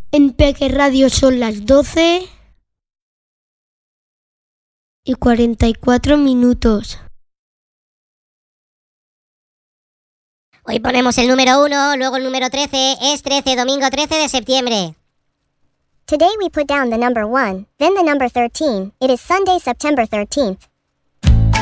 En Peque Radio son las 12:44. Hoy ponemos el número 1, luego el número 13. Es 13, domingo 13 de septiembre. Today we put down the number 1, then the number 13. It is Sunday, September 13th.